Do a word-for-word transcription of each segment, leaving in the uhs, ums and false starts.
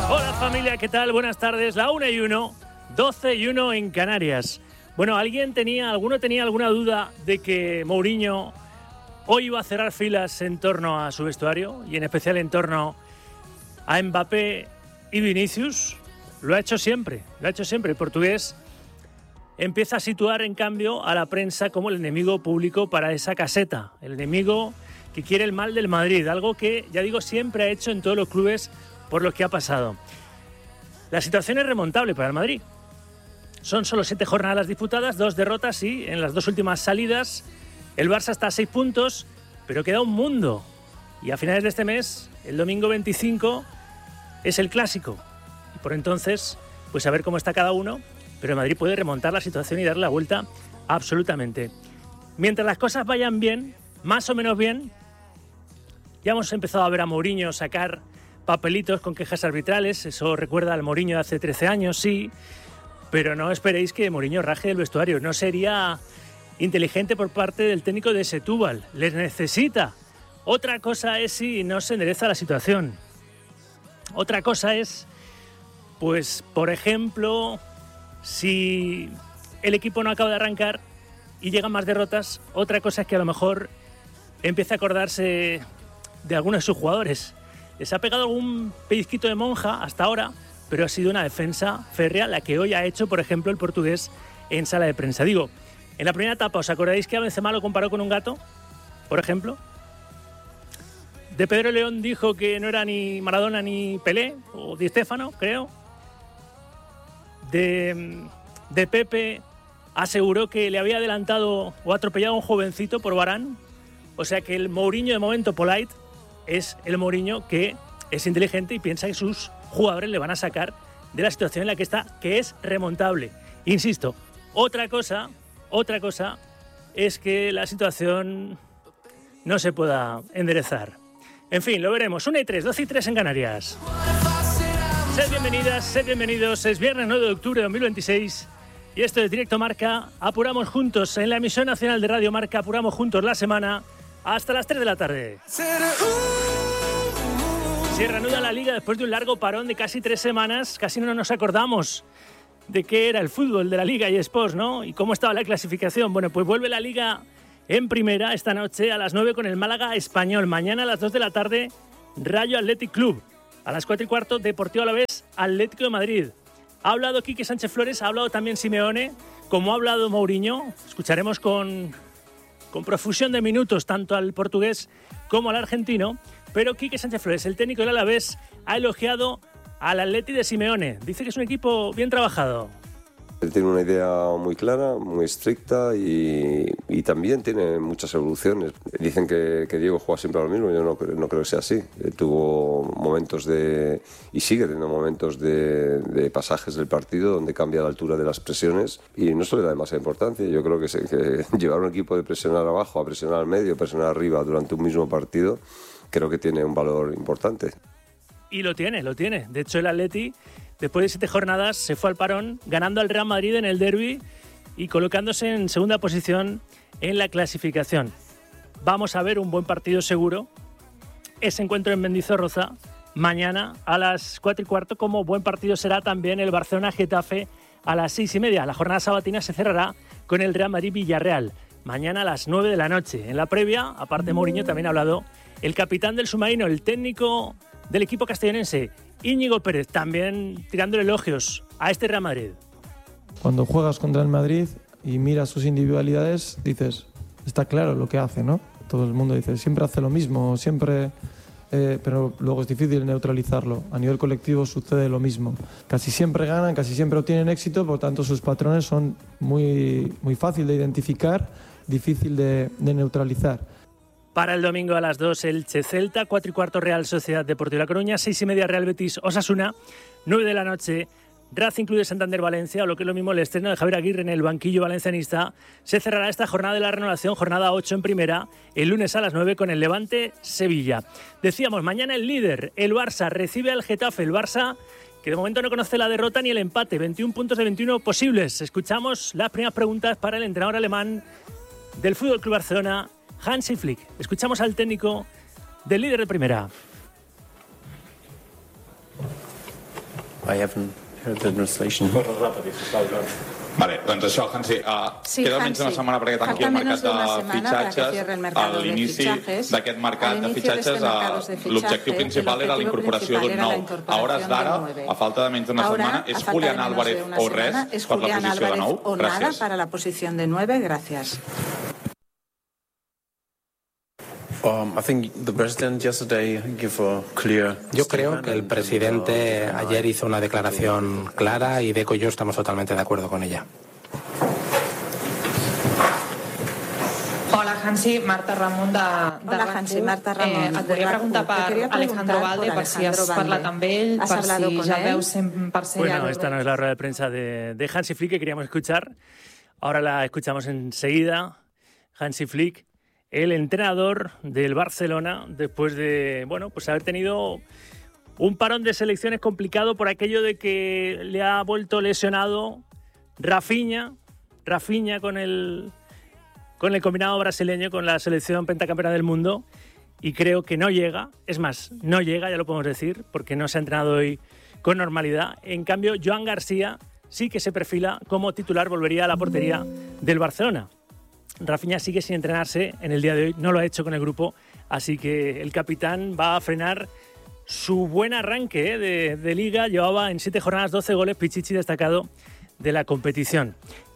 Hola familia, ¿qué tal? Buenas tardes. La una y uno, doce y uno en Canarias. Bueno, ¿alguien tenía, alguno tenía alguna duda de que Mourinho hoy iba a cerrar filas en torno a su vestuario y en especial en torno a Mbappé y Vinicius? Lo ha hecho siempre, lo ha hecho siempre. El portugués empieza a situar en cambio a la prensa como el enemigo público para esa caseta, el enemigo que quiere el mal del Madrid, algo que, ya digo, siempre ha hecho en todos los clubes por los que ha pasado. La situación es remontable para el Madrid. Son solo siete jornadas disputadas, dos derrotas y en las dos últimas salidas el Barça está a seis puntos, pero queda un mundo. Y a finales de este mes, el domingo veinticinco, es el clásico. Y por entonces, pues a ver cómo está cada uno, pero el Madrid puede remontar la situación y darle la vuelta absolutamente. Mientras las cosas vayan bien, más o menos bien, ya hemos empezado a ver a Mourinho sacar papelitos con quejas arbitrales. Eso recuerda al Mourinho de hace trece años, sí, pero no esperéis que Mourinho raje el vestuario. No sería inteligente por parte del técnico de Setúbal. Les necesita. Otra cosa es si no se endereza la situación. Otra cosa es, pues, por ejemplo, si el equipo no acaba de arrancar y llegan más derrotas. Otra cosa es que a lo mejor empieza a acordarse de algunos de sus jugadores. Les ha pegado algún pellizquito de monja hasta ahora, pero ha sido una defensa férrea la que hoy ha hecho, por ejemplo, el portugués en sala de prensa. Digo, en la primera etapa, ¿os acordáis que a Benzema lo comparó con un gato? Por ejemplo. De Pedro León dijo que no era ni Maradona ni Pelé, o Di Stéfano, creo. De, de Pepe aseguró que le había adelantado o atropellado a un jovencito por Varane. O sea que el Mourinho de momento polite es el Mourinho que es inteligente y piensa que sus jugadores le van a sacar de la situación en la que está, que es remontable. Insisto, otra cosa, otra cosa es que la situación no se pueda enderezar. En fin, lo veremos. una y tres, doce y tres en Canarias. Sed bienvenidas, sed bienvenidos. Es viernes nueve de octubre de dos mil veintiséis y esto es Directo Marca. Apuramos juntos en la emisión nacional de Radio Marca, apuramos juntos la semana hasta las tres de la tarde. Se reanuda la Liga después de un largo parón de casi tres semanas. Casi no nos acordamos de qué era el fútbol de la Liga y Sports, ¿no? Y cómo estaba la clasificación. Bueno, pues vuelve la Liga en primera esta noche a las nueve con el Málaga Español. Mañana a las dos de la tarde, Rayo Athletic Club. A las cuatro y cuarto, Deportivo Alavés, Atlético de Madrid. Ha hablado Quique Sánchez Flores, ha hablado también Simeone, como ha hablado Mourinho. Escucharemos con, con profusión de minutos tanto al portugués como al argentino. Pero Quique Sánchez Flores, el técnico del Alavés, ha elogiado al Atleti de Simeone. Dice que es un equipo bien trabajado. Él tiene una idea muy clara, muy estricta y, y también tiene muchas evoluciones. Dicen que, que Diego juega siempre a lo mismo, yo no, no creo que sea así. Él tuvo momentos de, y sigue teniendo momentos de, de pasajes del partido donde cambia la altura de las presiones y no se le da demasiada importancia. Yo creo que, se, que llevar un equipo de presionar abajo a presionar al medio, presionar arriba durante un mismo partido, creo que tiene un valor importante. Y lo tiene, lo tiene. De hecho, el Atleti, después de siete jornadas, se fue al parón, ganando al Real Madrid en el derbi y colocándose en segunda posición en la clasificación. Vamos a ver un buen partido seguro. Ese encuentro en Mendizorroza, mañana a las cuatro y cuarto, como buen partido será también el Barcelona-Getafe a las seis y media. La jornada sabatina se cerrará con el Real Madrid-Villarreal, mañana a las nueve de la noche. En la previa, aparte de Mourinho, también ha hablado el capitán del submarino, el técnico del equipo castellonense, Íñigo Pérez, también tirando elogios a este Real Madrid. Cuando juegas contra el Madrid y miras sus individualidades, dices, está claro lo que hace, ¿no? Todo el mundo dice, siempre hace lo mismo, siempre... Eh, pero luego es difícil neutralizarlo. A nivel colectivo sucede lo mismo. Casi siempre ganan, casi siempre obtienen éxito, por tanto sus patrones son muy, muy fácil de identificar, difícil de, de neutralizar. Para el domingo a las dos, Elche Celta, cuatro y cuarto Real Sociedad Deportiva La Coruña, seis y media Real Betis Osasuna, nueve de la noche Racing Club de Santander Valencia, o lo que es lo mismo el estreno de Javier Aguirre en el banquillo valencianista. Se cerrará esta jornada de la renovación, jornada ocho en primera, el lunes a las nueve con el Levante Sevilla. Decíamos, mañana el líder, el Barça, recibe al Getafe, el Barça que de momento no conoce la derrota ni el empate, veintiún puntos de veintiuno posibles. Escuchamos las primeras preguntas para el entrenador alemán del F C Barcelona, Hansi Flick. Escuchamos al técnico del líder de primera. I haven't heard the translation. Vale, doncs això, Hansi, uh, sí, queda menys d'una setmana perquè tanqui el mercat de fitxatges. A l'inici d'aquest mercat de fitxatges, l'objectiu principal era la incorporació d'un nou. A hores d'ara, a falta de menys d'una setmana, és Julián Álvarez o res per la posició de nou? Gràcies. Para la posición de nueve, gracias. Um, I think the president yesterday gave a clear Yo creo que el presidente ayer hizo una declaración clara y Deco y yo estamos totalmente de acuerdo con ella. Hola, Hansi, Marta Ramon de, de Hola, Hansi, Marta Ramon. Eh, et volia preguntar per Alejandro Valde, per si has parlat amb ell, per si ja veus cent per cent... Bueno, esta no es la rueda de prensa de, de Hansi Flick que queríamos escuchar. Ahora la escuchamos enseguida. Hansi Flick, el entrenador del Barcelona, después de, bueno, pues haber tenido un parón de selecciones complicado por aquello de que le ha vuelto lesionado Rafinha, Rafinha con el, con el combinado brasileño, con la selección pentacampeona del mundo, y creo que no llega, es más, no llega, ya lo podemos decir, porque no se ha entrenado hoy con normalidad. En cambio, Joan García sí que se perfila como titular, volvería a la portería del Barcelona. Rafinha sigue sin entrenarse en el día de hoy, no lo ha hecho con el grupo, así que el capitán va a frenar su buen arranque ¿eh? de, de liga. Llevaba en siete jornadas doce goles, Pichichi destacado de la competición.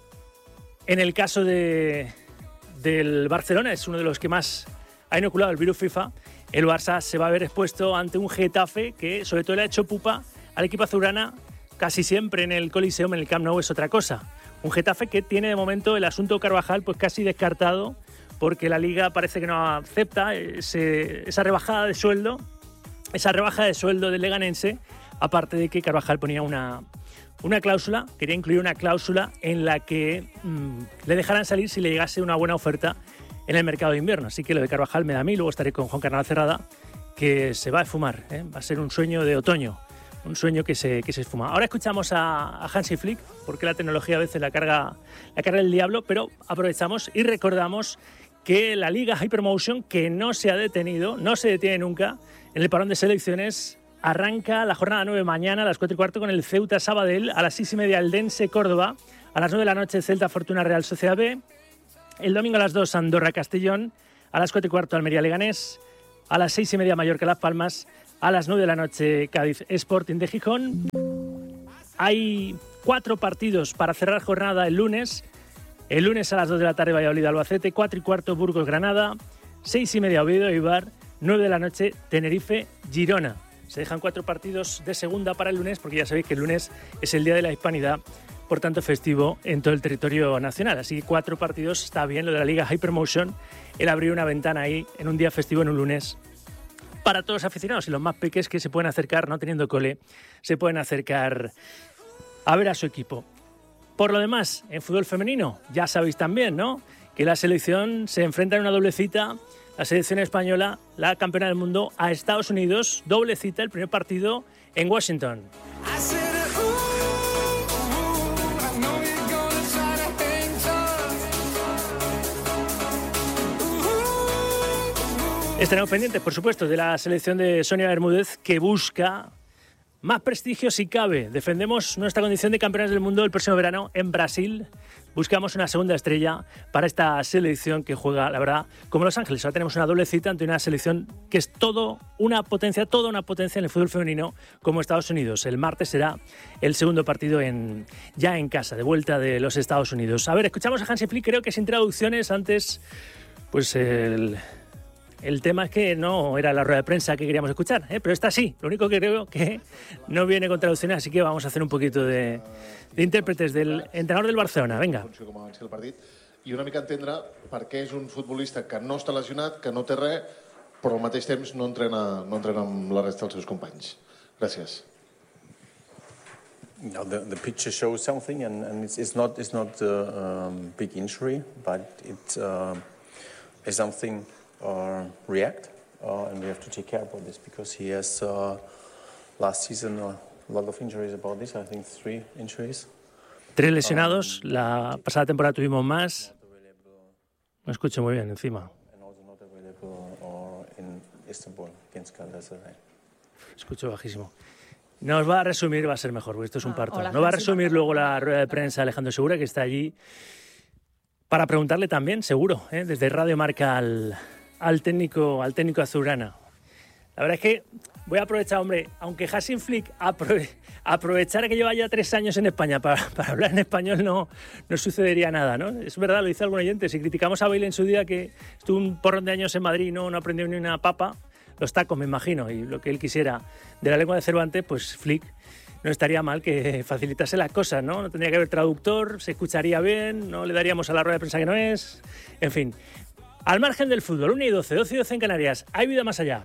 En el caso de, del Barcelona, es uno de los que más ha inoculado el virus FIFA. El Barça se va a ver expuesto ante un Getafe que sobre todo le ha hecho pupa al equipo azulgrana casi siempre en el Coliseum, en el Camp Nou es otra cosa. Un Getafe que tiene de momento el asunto Carvajal pues casi descartado porque la Liga parece que no acepta ese, esa rebajada de sueldo, esa rebaja de sueldo del leganense, aparte de que Carvajal ponía una, una cláusula, quería incluir una cláusula en la que mmm, le dejaran salir si le llegase una buena oferta en el mercado de invierno. Así que lo de Carvajal me da a mí, luego estaré con Juan Carnal Cerrada, que se va a esfumar, ¿eh? Va a ser un sueño de otoño. Un sueño que se, que se esfuma. Ahora escuchamos a, a Hansi Flick, porque la tecnología a veces la carga, la carga del diablo, pero aprovechamos y recordamos que la Liga Hypermotion, que no se ha detenido, no se detiene nunca, en el parón de selecciones, arranca la jornada nueve mañana a las cuatro y cuarto con el Ceuta Sabadell, a las seis y media el Dense Córdoba, a las nueve de la noche Celta Fortuna Real Sociedad B, el domingo a las dos Andorra Castellón, a las cuatro y cuarto Almería Leganés, a las seis y media Mallorca Las Palmas, a las nueve de la noche Cádiz Sporting de Gijón. Hay cuatro partidos para cerrar jornada el lunes. El lunes a las dos de la tarde Valladolid Albacete, cuatro y cuarto Burgos Granada, seis y media Oviedo Eibar, nueve de la noche Tenerife Girona. Se dejan cuatro partidos de segunda para el lunes porque ya sabéis que el lunes es el Día de la Hispanidad, por tanto festivo en todo el territorio nacional. Así que cuatro partidos está bien, lo de la Liga Hypermotion, el abrir una ventana ahí en un día festivo en un lunes. Para todos los aficionados y los más pequeños que se pueden acercar, no teniendo cole, se pueden acercar a ver a su equipo. Por lo demás, en fútbol femenino, ya sabéis también, ¿no?, que la selección se enfrenta en una doble cita, la selección española, la campeona del mundo, a Estados Unidos, doble cita, el primer partido en Washington. Estaremos pendientes, por supuesto, de la selección de Sonia Bermúdez, que busca más prestigio si cabe. Defendemos nuestra condición de campeones del mundo el próximo verano en Brasil. Buscamos una segunda estrella para esta selección que juega, la verdad, como Los Ángeles. Ahora tenemos una doble cita ante una selección que es todo una potencia, toda una potencia en el fútbol femenino como Estados Unidos. El martes será el segundo partido en, ya en casa, de vuelta de los Estados Unidos. A ver, escuchamos a Hansi Flick, creo que sin traducciones antes, pues el... El tema es que no era la rueda de prensa que queríamos escuchar, ¿eh? Pero esta sí. Lo único que creo que no viene con traducciones, así que vamos a hacer un poquito de, de intèrpretes del entrenador del Barcelona. Venga. I una mica entendre per què és un futbolista que no està lesionat, que no té res, però al mateix temps no entrena, no entrena amb la resta dels seus companys. Gràcies. No, the, the picture shows something, and, and it's, it's not it's not a um, big injury, but it uh, is something. Uh, react uh, and we have to take care about this because he has uh, last season uh, a lot of injuries about this. I think three injuries. Tres lesionados. Um, la pasada temporada tuvimos más. No escucho muy bien encima. And also not available or in Istanbul against Galatasaray. Escucho bajísimo. Nos va a resumir, va a ser mejor, porque esto es un parto. Hola, Nos va a Francis. resumir luego la rueda de prensa Alejandro Segura, que está allí, para preguntarle también, seguro, ¿eh? desde Radio Marca al, al técnico al técnico azulgrana. La verdad es que voy a aprovechar, hombre, aunque Hansi Flick aprove, aprovechara que lleva ya tres años en España para, para hablar en español, no, no sucedería nada, ¿no? Es verdad, lo dice algún oyente, si criticamos a Bale en su día, que estuvo un porrón de años en Madrid y no, no aprendió ni una papa, los tacos, me imagino, y lo que él quisiera de la lengua de Cervantes, pues Flick no estaría mal que facilitase las cosas, ¿no? No tendría que haber traductor, se escucharía bien, no le daríamos a la rueda de prensa que no es. En fin, al margen del fútbol, una y doce, doce y doce en Canarias, hay vida más allá.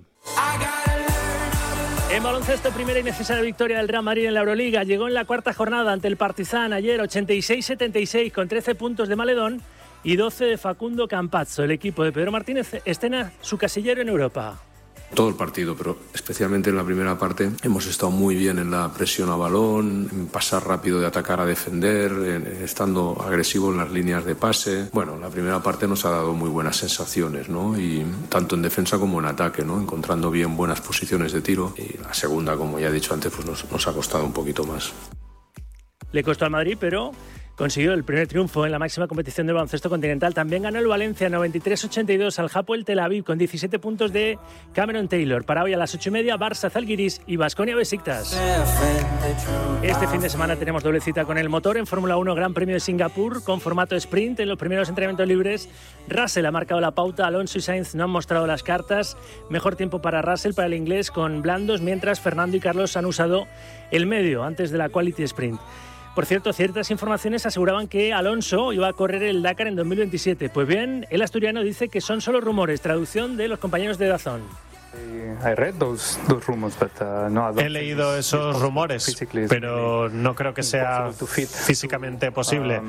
En baloncesto, primera y necesaria victoria del Real Madrid en la Euroliga. Llegó en la cuarta jornada ante el Partizan ayer, ochenta y seis setenta y seis, con trece puntos de Maledón y doce de Facundo Campazzo. El equipo de Pedro Martínez estrena su casillero en Europa. Todo el partido, pero especialmente en la primera parte hemos estado muy bien en la presión a balón, en pasar rápido de atacar a defender, en, estando agresivo en las líneas de pase. Bueno, la primera parte nos ha dado muy buenas sensaciones, ¿no? Y tanto en defensa como en ataque, ¿no? Encontrando bien buenas posiciones de tiro. Y la segunda, como ya he dicho antes, pues nos, nos ha costado un poquito más. Le costó al Madrid, pero consiguió el primer triunfo en la máxima competición del baloncesto continental. También ganó el Valencia noventa y tres ochenta y dos al Hapoel Tel Aviv con diecisiete puntos de Cameron Taylor. Para hoy a las ocho y media, Barça Zalgiris y Baskonia Besiktas. Este fin de semana tenemos doble cita con el motor en Fórmula uno Gran Premio de Singapur con formato sprint. En los primeros entrenamientos libres, Russell ha marcado la pauta, Alonso y Sainz no han mostrado las cartas. Mejor tiempo para Russell, para el inglés, con blandos, mientras Fernando y Carlos han usado el medio antes de la Quality Sprint. Por cierto, ciertas informaciones aseguraban que Alonso iba a correr el Dakar en dos mil veintisiete. Pues bien, el asturiano dice que son solo rumores. Traducción de los compañeros de DAZN. He leído esos rumores, pero no creo que sea físicamente posible.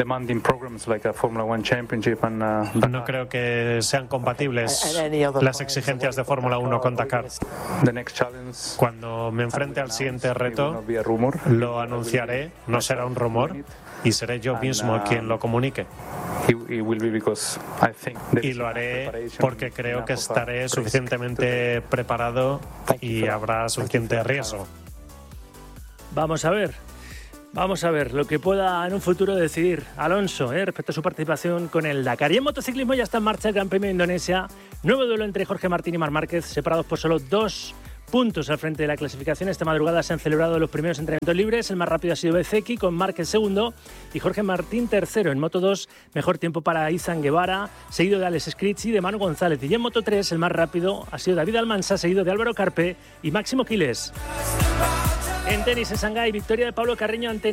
No creo que sean compatibles las exigencias de Fórmula uno con Dakar. Cuando me enfrente al siguiente reto, lo anunciaré, no será un rumor, y seré yo mismo quien lo comunique. Y lo haré porque creo que estaré suficientemente preparado y habrá suficiente riesgo. Vamos a ver, vamos a ver lo que pueda en un futuro decidir Alonso ¿eh? respecto a su participación con el Dakar. Y en motociclismo ya está en marcha el Gran Premio de Indonesia. Nuevo duelo entre Jorge Martín y Marc Márquez, separados por solo dos puntos al frente de la clasificación. Esta madrugada se han celebrado los primeros entrenamientos libres. El más rápido ha sido Bezeki, con Márquez segundo y Jorge Martín tercero. En Moto dos, mejor tiempo para Izan Guevara, seguido de Alex Scritch y de Manu González. Y en Moto tres, el más rápido ha sido David Almansa, seguido de Álvaro Carpe y Máximo Quiles. En tenis en Shanghái, victoria de Pablo Carreño ante